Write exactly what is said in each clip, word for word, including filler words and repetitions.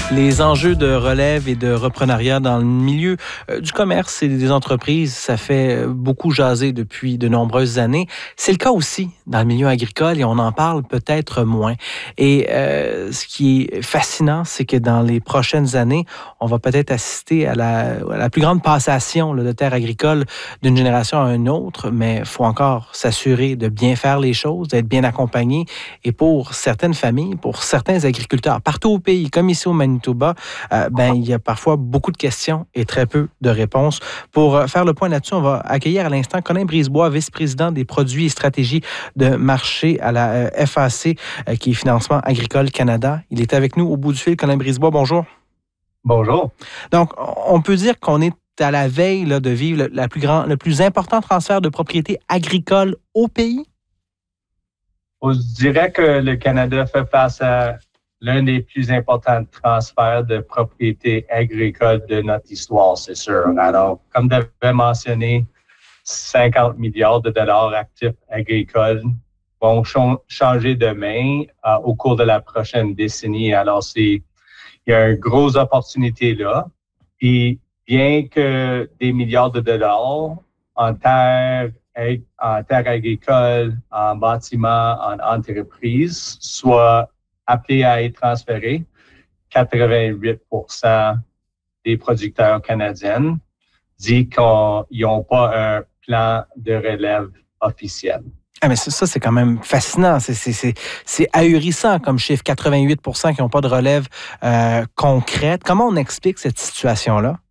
Les enjeux de relève et de reprenariat dans le milieu euh, du commerce et des entreprises, ça fait beaucoup jaser depuis de nombreuses années. C'est le cas aussi dans le milieu agricole et on en parle peut-être moins. Et euh, ce qui est fascinant, c'est que dans les prochaines années, on va peut-être assister à la, à la plus grande passation là, de terres agricoles d'une génération à une autre, mais il faut encore s'assurer de bien faire les choses, d'être bien accompagné. Et pour certaines familles, pour certains agriculteurs, partout au pays, comme ici au Manitoba, euh, ben, il y a parfois beaucoup de questions et très peu de réponses. Pour euh, faire le point là-dessus, on va accueillir à l'instant Colin Brisebois, vice-président des produits et stratégies de marché à la euh, F A C, euh, qui est Financement agricole Canada. Il est avec nous au bout du fil. Colin Brisebois, bonjour. Bonjour. Donc, on peut dire qu'on est à la veille là, de vivre le, la plus grand, le plus important transfert de propriété agricole au pays? Je dirais que le Canada fait face à l'un des plus importants transferts de propriété agricole de notre histoire, c'est sûr. Alors, comme tu avais mentionné, cinquante milliards de dollars actifs agricoles vont ch- changer de main euh, au cours de la prochaine décennie. Alors, c'est, il y a une grosse opportunité là. Puis, bien que des milliards de dollars en terre, en terre agricole, en bâtiment, en entreprise soient appelés à être transférés, quatre-vingt-huit pour cent des producteurs canadiens disent qu'ils n'ont pas un plan de relève officiel. Ah, mais ça, ça c'est quand même fascinant. C'est, c'est, c'est, c'est ahurissant comme chiffre, quatre-vingt-huit pour cent qui n'ont pas de relève euh, concrète. Comment on explique cette situation-là?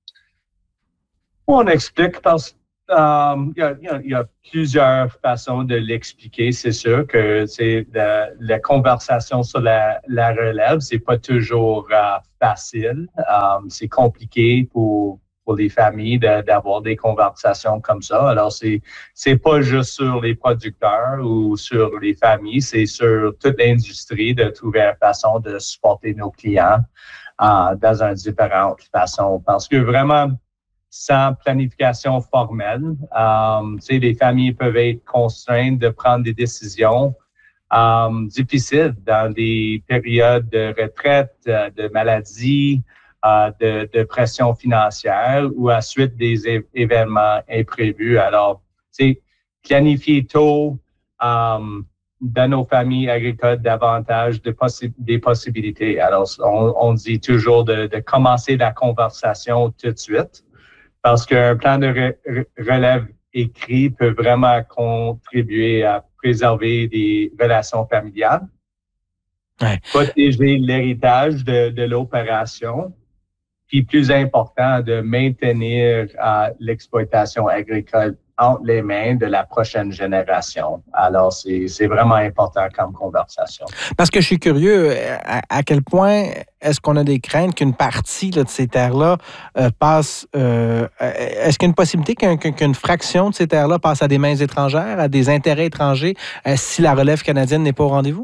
On explique parce qu'il um, y, y, y a plusieurs façons de l'expliquer. C'est sûr que c'est la, la conversation sur la, la relève, c'est pas toujours uh, facile. Um, c'est compliqué pour pour les familles de, d'avoir des conversations comme ça. Alors, c'est c'est pas juste sur les producteurs ou sur les familles, c'est sur toute l'industrie de trouver une façon de supporter nos clients uh, dans une différente façon. Parce que vraiment, sans planification formelle, um, tu sais, les familles peuvent être contraintes de prendre des décisions um, difficiles dans des périodes de retraite, de maladie, Uh, de, de pression financière ou à suite des é- événements imprévus. Alors, tu sais, planifier tôt um, dans nos familles agricoles davantage de possi- des possibilités. Alors, on, on dit toujours de, de commencer la conversation tout de suite parce qu'un plan de re- relève écrit peut vraiment contribuer à préserver des relations familiales, Ouais. protéger l'héritage de, de l'opération, puis plus important, de maintenir euh, l'exploitation agricole entre les mains de la prochaine génération. Alors, c'est, c'est vraiment important comme conversation. Parce que je suis curieux, à, à quel point est-ce qu'on a des craintes qu'une partie là, de ces terres-là euh, passe... Euh, est-ce qu'il y a une possibilité qu'un, qu'une fraction de ces terres-là passe à des mains étrangères, à des intérêts étrangers, euh, si la relève canadienne n'est pas au rendez-vous?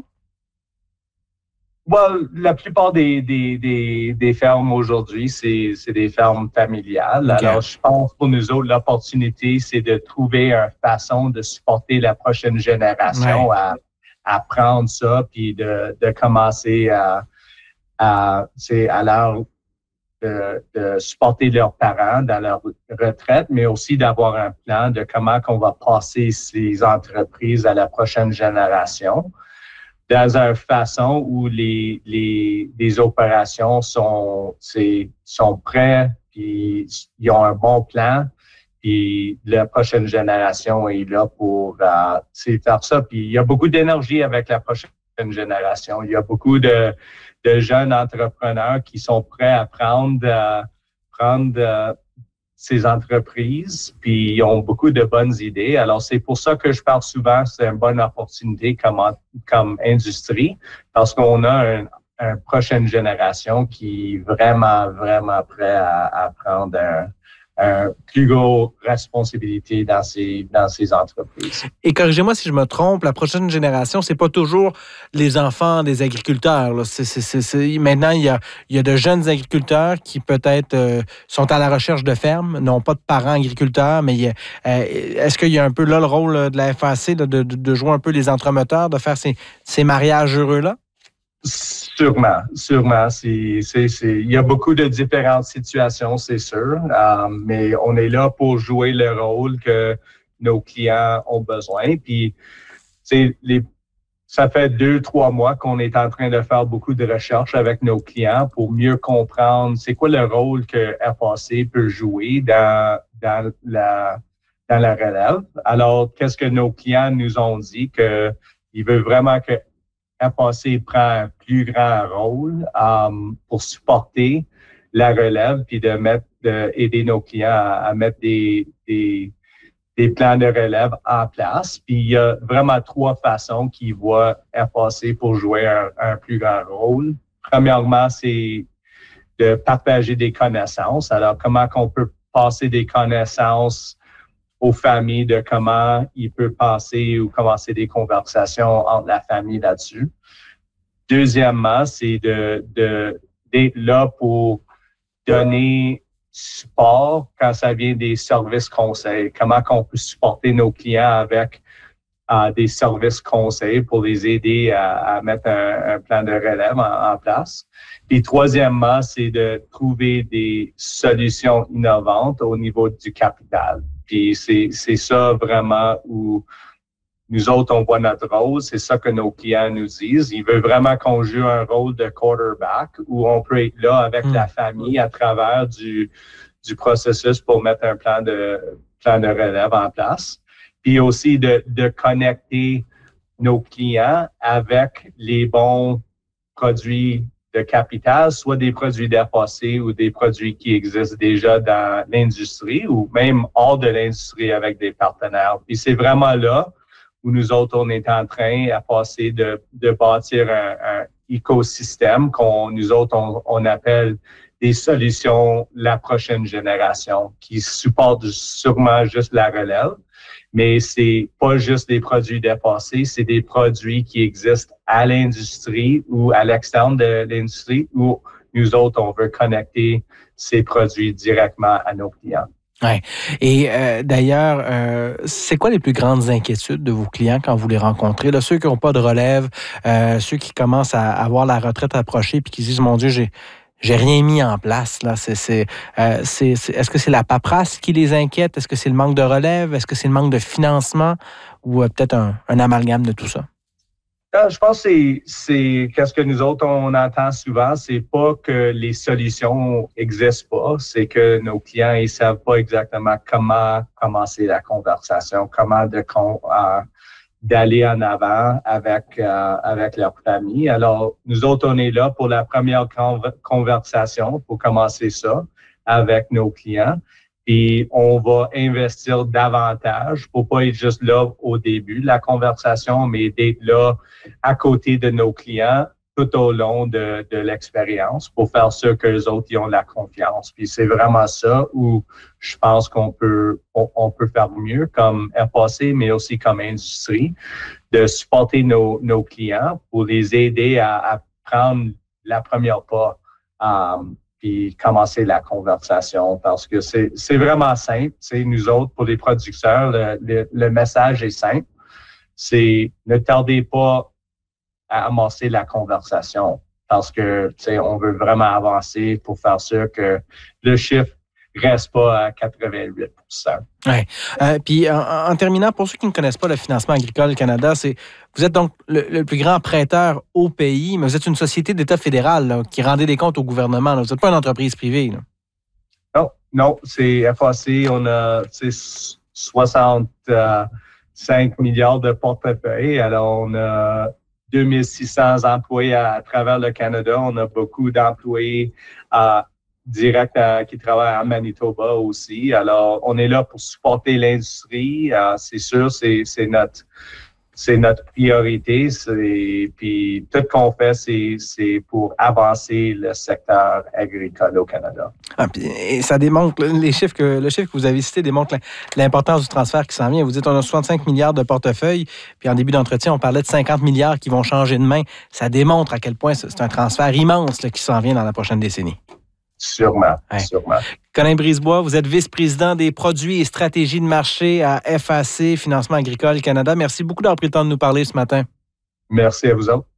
Well, la plupart des, des, des, des fermes aujourd'hui, c'est, c'est des fermes familiales. Okay. Alors, je pense pour nous autres, l'opportunité, c'est de trouver une façon de supporter la prochaine génération ouais. à, à prendre ça, puis de, de commencer à, à, c'est à leur de, de supporter leurs parents dans leur retraite, mais aussi d'avoir un plan de comment qu'on va passer ces entreprises à la prochaine génération, dans une façon où les, les, les opérations sont, c'est, sont prêtes, puis ils ont un bon plan, puis la prochaine génération est là pour euh, faire ça. Puis il y a beaucoup d'énergie avec la prochaine génération. Il y a beaucoup de, de jeunes entrepreneurs qui sont prêts à prendre, euh, prendre euh, ces entreprises, puis ils ont beaucoup de bonnes idées. Alors, c'est pour ça que je parle souvent, c'est une bonne opportunité comme, comme industrie, parce qu'on a une un prochaine génération qui est vraiment, vraiment prêt à, à prendre un, un plus gros responsabilité dans ces, dans ces entreprises. Et corrigez-moi si je me trompe, la prochaine génération, c'est pas toujours les enfants des agriculteurs. Là. C'est, c'est, c'est, c'est, maintenant, il y a, il y a de jeunes agriculteurs qui peut-être euh, sont à la recherche de fermes, n'ont pas de parents agriculteurs, mais il y a, euh, est-ce qu'il y a un peu là le rôle de la F A C de, de, de jouer un peu les entremetteurs, de faire ces, ces mariages heureux-là? Sûrement, sûrement. C'est, c'est, c'est, il y a beaucoup de différentes situations, c'est sûr, euh, mais on est là pour jouer le rôle que nos clients ont besoin. Puis, c'est les, ça fait deux, trois mois qu'on est en train de faire beaucoup de recherches avec nos clients pour mieux comprendre c'est quoi le rôle que F A C peut jouer dans, dans la, dans la relève. Alors, qu'est-ce que nos clients nous ont dit que ils veulent vraiment que F A C prend un plus grand rôle um, pour supporter la relève puis de mettre, de aider nos clients à, à mettre des, des, des plans de relève en place. Puis il y a vraiment trois façons qu'ils voient F A C pour jouer un, un plus grand rôle. Premièrement, c'est de partager des connaissances. Alors, comment qu'on peut passer des connaissances aux familles de comment il peut passer ou commencer des conversations entre la famille là-dessus. Deuxièmement, c'est de, de, d'être là pour donner support quand ça vient des services conseils. Comment qu'on peut supporter nos clients avec euh, des services conseils pour les aider à, à mettre un, un plan de relève en, en place. Puis troisièmement, c'est de trouver des solutions innovantes au niveau du capital. Puis c'est, c'est ça vraiment où nous autres, on voit notre rôle. C'est ça que nos clients nous disent. Ils veulent vraiment qu'on joue un rôle de quarterback où on peut être là avec mmh. la famille à travers du, du processus pour mettre un plan de, plan de relève en place. Puis aussi de, de connecter nos clients avec les bons produits de capital, soit des produits d'F A C ou des produits qui existent déjà dans l'industrie ou même hors de l'industrie avec des partenaires. Puis c'est vraiment là où nous autres, on est en train à passer de, de bâtir un, un écosystème qu'on nous autres, on, on appelle des solutions la prochaine génération qui supportent sûrement juste la relève. Mais c'est pas juste des produits d'F A C, c'est des produits qui existent à l'industrie ou à l'externe de l'industrie où nous autres, on veut connecter ces produits directement à nos clients. Ouais. Et euh, d'ailleurs, euh, c'est quoi les plus grandes inquiétudes de vos clients quand vous les rencontrez? Là, ceux qui n'ont pas de relève, euh, ceux qui commencent à avoir la retraite approchée puis qui disent, mon Dieu, j'ai J'ai rien mis en place. Là. C'est, c'est, euh, c'est, c'est, est-ce que c'est la paperasse qui les inquiète? Est-ce que c'est le manque de relève? Est-ce que c'est le manque de financement? Ou euh, peut-être un, un amalgame de tout ça? Je pense que c'est, c'est qu'est-ce que nous autres, on entend souvent, c'est pas que les solutions n'existent pas, c'est que nos clients, ils savent pas exactement comment commencer la conversation, comment de euh, d'aller en avant avec euh, avec leur famille. Alors, nous autres, on est là pour la première conversation, pour commencer ça avec nos clients. Puis, on va investir davantage pour pas être juste là au début de la conversation, mais d'être là à côté de nos clients tout au long de, de l'expérience pour faire sûr qu'eux autres, ils ont la confiance. Puis, c'est vraiment ça où je pense qu'on peut, on, on peut faire mieux comme F A C, mais aussi comme industrie, de supporter nos, nos clients pour les aider à, à prendre la première pas. Um, puis commencer la conversation parce que c'est, c'est vraiment simple. C'est nous autres, pour les producteurs, le, le, le message est simple. C'est ne tardez pas à amasser la conversation parce que, tu sais, on veut vraiment avancer pour faire sûr que le chiffre reste pas à quatre-vingt-huit pour cent. Ouais. Euh, puis en, en terminant, pour ceux qui ne connaissent pas le Financement agricole Canada, c'est vous êtes donc le, le plus grand prêteur au pays, mais vous êtes une société d'État fédéral là, qui rendait des comptes au gouvernement. Là. Vous n'êtes pas une entreprise privée. Là. Non, non, c'est F A C. On a soixante-cinq milliards de portefeuille. Alors, on a deux mille six cents employés à, à travers le Canada. On a beaucoup d'employés à direct à, qui travaillent en Manitoba aussi. Alors, on est là pour supporter l'industrie. Euh, c'est sûr, c'est, c'est notre c'est notre priorité. C'est, puis tout ce qu'on fait, c'est, c'est pour avancer le secteur agricole au Canada. Ah, puis, et ça démontre, les chiffres que, le chiffre que vous avez cité démontre l'importance du transfert qui s'en vient. Vous dites on a soixante-cinq milliards de portefeuille, puis en début d'entretien, on parlait de cinquante milliards qui vont changer de main. Ça démontre à quel point c'est un transfert immense là, qui s'en vient dans la prochaine décennie. Sûrement, ouais. sûrement. Colin Brisebois, vous êtes vice-président des produits et stratégies de marché à F A C, Financement agricole Canada. Merci beaucoup d'avoir pris le temps de nous parler ce matin. Merci à vous autres.